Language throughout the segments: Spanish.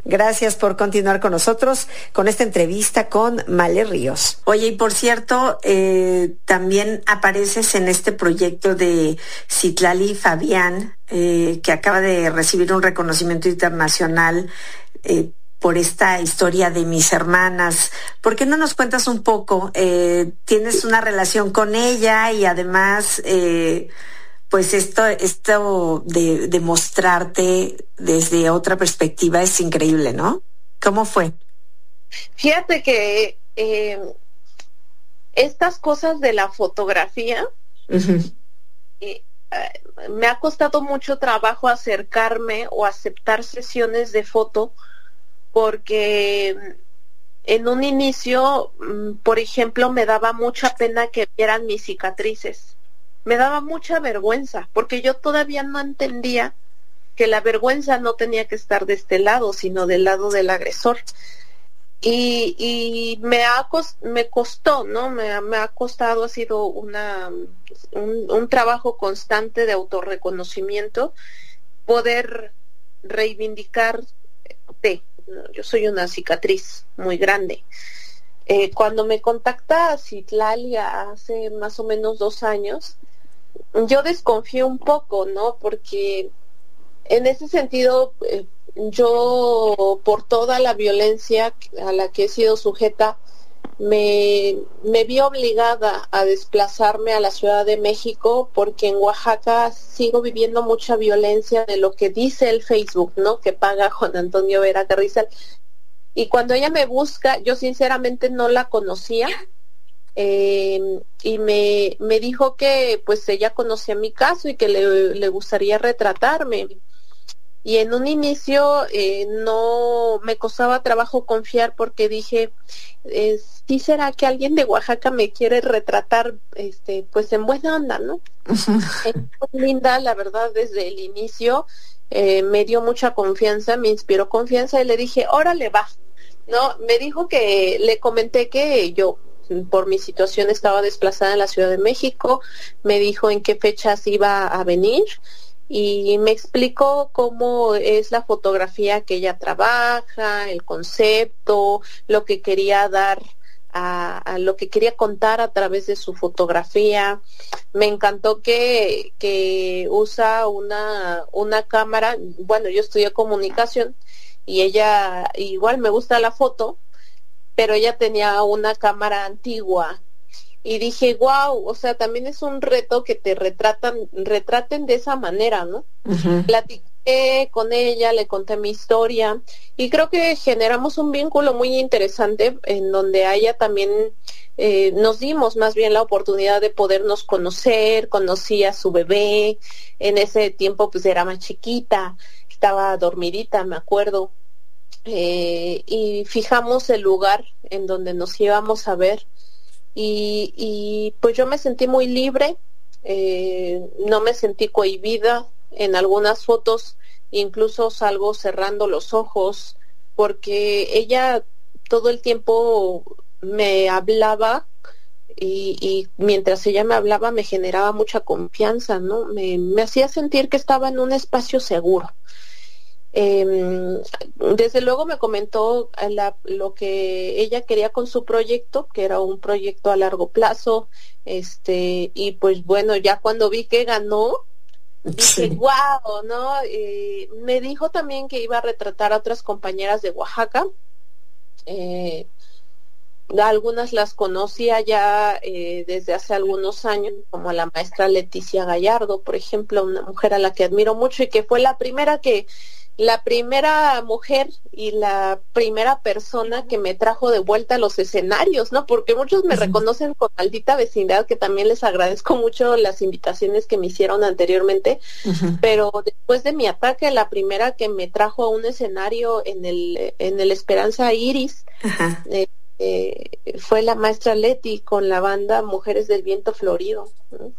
Gracias por continuar con nosotros con esta entrevista con Male Ríos. Oye, y por cierto, también apareces en este proyecto de Citlali Fabián, que acaba de recibir un reconocimiento internacional por esta historia de mis hermanas. ¿Por qué no nos cuentas un poco? Tienes una relación con ella y además, pues esto de mostrarte desde otra perspectiva es increíble, ¿no? ¿Cómo fue? Fíjate que estas cosas de la fotografía, me ha costado mucho trabajo acercarme o aceptar sesiones de foto, porque en un inicio, por ejemplo, me daba mucha pena que vieran mis cicatrices. Me daba mucha vergüenza, porque yo todavía no entendía que la vergüenza no tenía que estar de este lado, sino del lado del agresor. Y me costó, ¿no? Me ha costado, ha sido un trabajo constante de autorreconocimiento, poder reivindicarte. Yo soy una cicatriz muy grande. Cuando me contacta Citlali hace más o menos 2 años, yo desconfío un poco, ¿no? Porque en ese sentido, yo, por toda la violencia a la que he sido sujeta, me vi obligada a desplazarme a la Ciudad de México, porque en Oaxaca sigo viviendo mucha violencia de lo que dice el Facebook, ¿no? Que paga Juan Antonio Vera Carrizal. Y cuando ella me busca, yo sinceramente no la conocía, y me dijo que pues ella conocía mi caso y que le gustaría retratarme. Y en un inicio no me costaba trabajo confiar, porque dije, ¿sí será que alguien de Oaxaca me quiere retratar pues en buena onda, ¿no? Es muy linda, la verdad, desde el inicio. Me dio mucha confianza, me inspiró confianza, y le dije, órale, va, ¿no? Me dijo que, le comenté que yo, por mi situación, estaba desplazada en la Ciudad de México. Me dijo en qué fechas iba a venir, y me explicó cómo es la fotografía que ella trabaja, el concepto, lo que quería dar a lo que quería contar a través de su fotografía. Me encantó que usa una cámara. Bueno, yo estudié comunicación y ella, igual me gusta la foto, pero ella tenía una cámara antigua. Y dije, wow, o sea, también es un reto que te retraten de esa manera, ¿no? Uh-huh. Platiqué con ella, le conté mi historia, y creo que generamos un vínculo muy interesante, en donde a ella también nos dimos más bien la oportunidad de podernos conocer. Conocí a su bebé, en ese tiempo pues era más chiquita, estaba dormidita, me acuerdo, y fijamos el lugar en donde nos íbamos a ver. Y pues yo me sentí muy libre, no me sentí cohibida. En algunas fotos incluso salgo cerrando los ojos, porque ella todo el tiempo me hablaba, y mientras ella me hablaba me generaba mucha confianza, ¿no? Me hacía sentir que estaba en un espacio seguro. Desde luego me comentó lo que ella quería con su proyecto, que era un proyecto a largo plazo, y pues bueno, ya cuando vi que ganó, dije, wow, ¿no? Me dijo también que iba a retratar a otras compañeras de Oaxaca. Algunas las conocía ya desde hace algunos años, como a la maestra Leticia Gallardo, por ejemplo, una mujer a la que admiro mucho, y que fue la primera mujer y la primera persona que me trajo de vuelta a los escenarios, ¿no? Porque muchos me reconocen con Maldita Vecindad, que también les agradezco mucho las invitaciones que me hicieron anteriormente, pero después de mi ataque, la primera que me trajo a un escenario en el Esperanza Iris, fue la maestra Leti, con la banda Mujeres del Viento Florido, ¿no?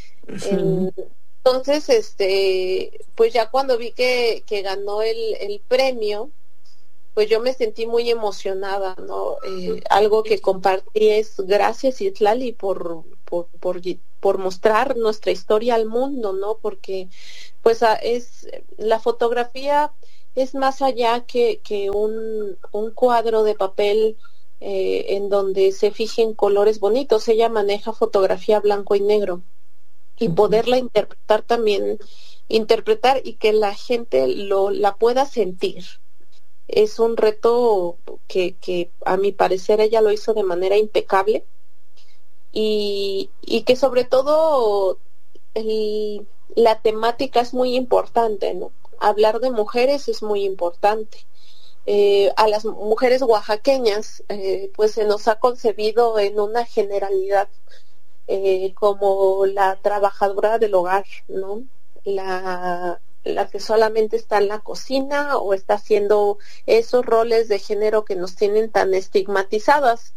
Entonces, pues ya cuando vi que ganó el premio, pues yo me sentí muy emocionada, ¿no? Algo que compartí es: gracias, Citlali, por mostrar nuestra historia al mundo, ¿no? Porque pues es la fotografía es más allá que un cuadro de papel en donde se fijen colores bonitos. Ella maneja fotografía blanco y negro y poderla interpretar también, interpretar y que la gente la pueda sentir. Es un reto que a mi parecer ella lo hizo de manera impecable y que sobre todo la temática es muy importante, ¿no? Hablar de mujeres es muy importante. A las mujeres oaxaqueñas pues se nos ha concebido en una generalidad como la trabajadora del hogar, ¿no? La que solamente está en la cocina o está haciendo esos roles de género que nos tienen tan estigmatizadas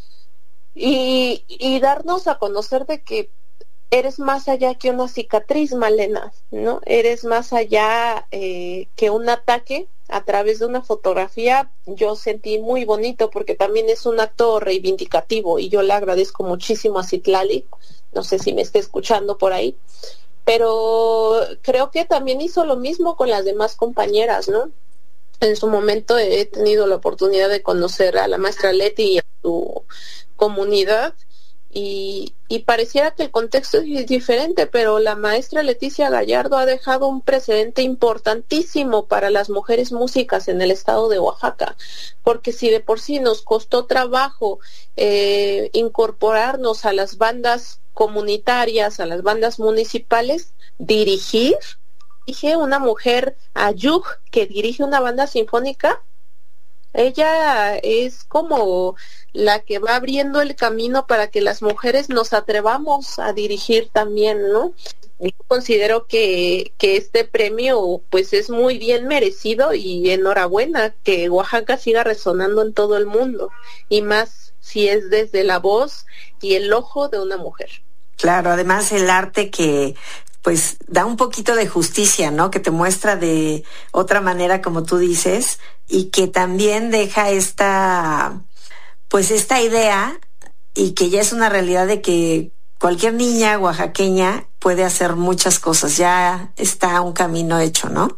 y darnos a conocer de que eres más allá que una cicatriz, Malena, ¿no? Eres más allá que un ataque a través de una fotografía. Yo sentí muy bonito porque también es un acto reivindicativo y yo le agradezco muchísimo a Citlali, no sé si me está escuchando por ahí, pero creo que también hizo lo mismo con las demás compañeras, ¿no? En su momento he tenido la oportunidad de conocer a la maestra Leti y a su comunidad y pareciera que el contexto es diferente, pero la maestra Leticia Gallardo ha dejado un precedente importantísimo para las mujeres músicas en el estado de Oaxaca, porque si de por sí nos costó trabajo incorporarnos a las bandas comunitarias, a las bandas municipales, dirige una mujer Ayug que dirige una banda sinfónica. Ella es como la que va abriendo el camino para que las mujeres nos atrevamos a dirigir también, ¿no? Yo considero que este premio pues es muy bien merecido y enhorabuena que Oaxaca siga resonando en todo el mundo y más si es desde la voz y el ojo de una mujer. Claro, además el arte que pues da un poquito de justicia, ¿no? Que te muestra de otra manera, como tú dices, y que también deja esta idea y que ya es una realidad de que cualquier niña oaxaqueña puede hacer muchas cosas, ya está un camino hecho, ¿no?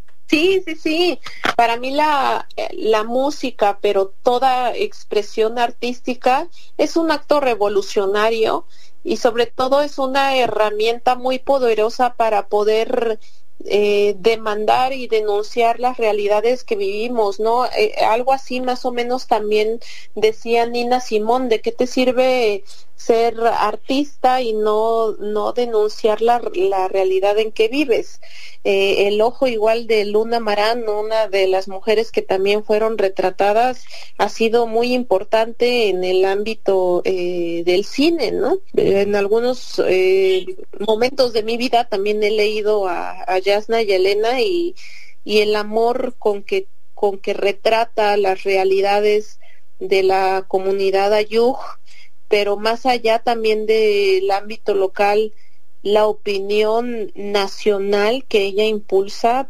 Sí. Para mí la música, pero toda expresión artística es un acto revolucionario y sobre todo es una herramienta muy poderosa para poder demandar y denunciar las realidades que vivimos, ¿no? Algo así más o menos también decía Nina Simón, ¿de qué te sirve ser artista y no denunciar la realidad en que vives? El ojo igual de Luna Marán, una de las mujeres que también fueron retratadas, ha sido muy importante en el ámbito del cine, ¿no? En algunos momentos de mi vida también he leído a Yasna y Elena y el amor con que retrata las realidades de la comunidad Ayug, pero más allá también del ámbito local, la opinión nacional que ella impulsa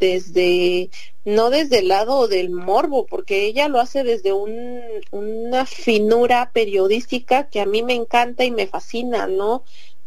no desde el lado del morbo, porque ella lo hace desde una finura periodística que a mí me encanta y me fascina, ¿no?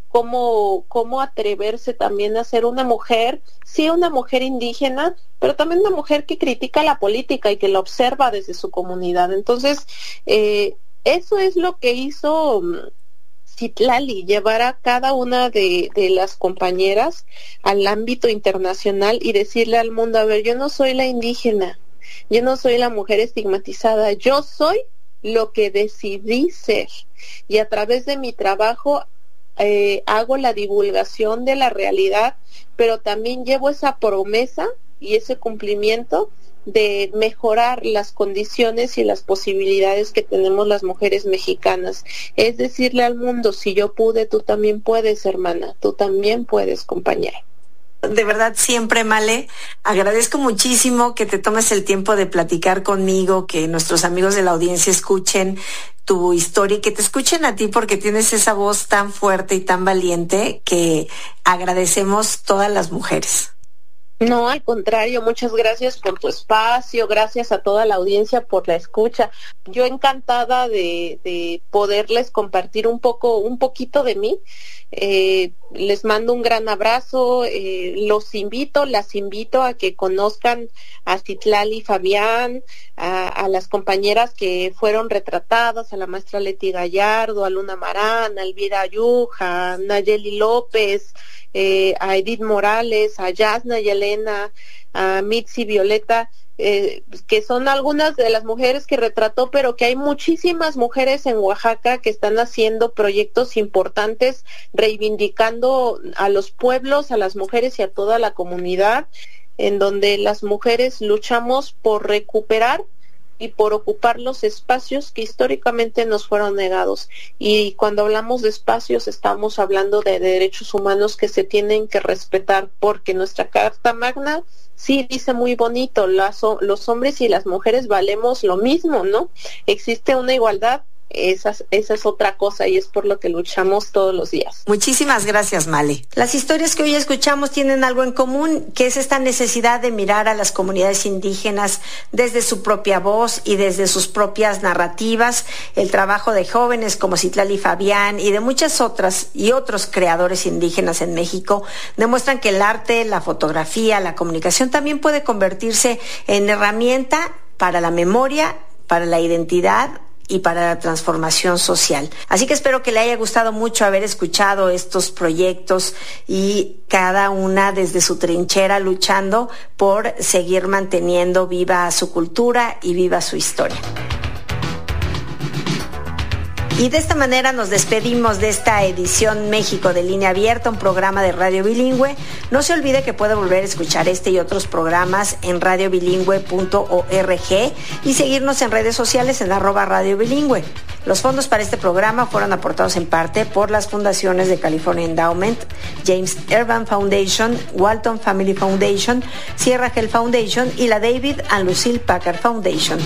Cómo atreverse también a ser una mujer, sí, una mujer indígena, pero también una mujer que critica la política y que la observa desde su comunidad. Entonces, eso es lo que hizo Citlali, llevar a cada una de las compañeras al ámbito internacional y decirle al mundo, a ver, yo no soy la indígena, yo no soy la mujer estigmatizada, yo soy lo que decidí ser y a través de mi trabajo hago la divulgación de la realidad, pero también llevo esa promesa y ese cumplimiento de mejorar las condiciones y las posibilidades que tenemos las mujeres mexicanas. Es decirle al mundo, si yo pude, tú también puedes, hermana, tú también puedes, compañera. De verdad, siempre, Male, agradezco muchísimo que te tomes el tiempo de platicar conmigo, que nuestros amigos de la audiencia escuchen tu historia y que te escuchen a ti porque tienes esa voz tan fuerte y tan valiente que agradecemos todas las mujeres. No, al contrario, muchas gracias por tu espacio, gracias a toda la audiencia por la escucha. Yo encantada de poderles compartir un poquito de mí. Les mando un gran abrazo, las invito a que conozcan a Citlali Fabián, a las compañeras que fueron retratadas, a la maestra Leti Gallardo, a Luna Marán, a Elvira Ayuja, a Nayeli López, a Edith Morales, a Yasna y Elena, a Mitzi Violeta, que son algunas de las mujeres que retrató, pero que hay muchísimas mujeres en Oaxaca que están haciendo proyectos importantes, reivindicando a los pueblos, a las mujeres y a toda la comunidad, en donde las mujeres luchamos por recuperar y por ocupar los espacios que históricamente nos fueron negados. Y cuando hablamos de espacios, estamos hablando de derechos humanos que se tienen que respetar, porque nuestra Carta Magna sí dice muy bonito, los hombres y las mujeres valemos lo mismo, ¿no? Existe una igualdad. Esa es otra cosa y es por lo que luchamos todos los días. Muchísimas gracias, Male. Las historias que hoy escuchamos tienen algo en común, que es esta necesidad de mirar a las comunidades indígenas desde su propia voz y desde sus propias narrativas. El trabajo de jóvenes como Citlali Fabián y de muchas otras y otros creadores indígenas en México demuestran que el arte, la fotografía, la comunicación también puede convertirse en herramienta para la memoria, para la identidad y para la transformación social. Así que espero que le haya gustado mucho haber escuchado estos proyectos y cada una desde su trinchera luchando por seguir manteniendo viva su cultura y viva su historia. Y de esta manera nos despedimos de esta edición México de Línea Abierta, un programa de Radio Bilingüe. No se olvide que puede volver a escuchar este y otros programas en radiobilingüe.org y seguirnos en redes sociales en @radiobilingüe. Los fondos para este programa fueron aportados en parte por las fundaciones de California Endowment, James Urban Foundation, Walton Family Foundation, Sierra Health Foundation y la David and Lucille Packard Foundation.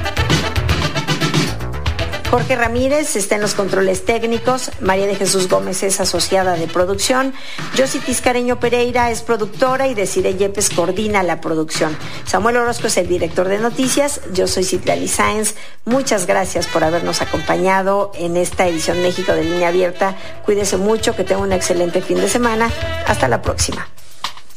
Jorge Ramírez está en los controles técnicos, María de Jesús Gómez es asociada de producción, Josie Tiscareño Pereira es productora y Desiree Yepes coordina la producción. Samuel Orozco es el director de noticias, yo soy Citlali Sáenz. Muchas gracias por habernos acompañado en esta edición México de Línea Abierta. Cuídese mucho, que tenga un excelente fin de semana. Hasta la próxima.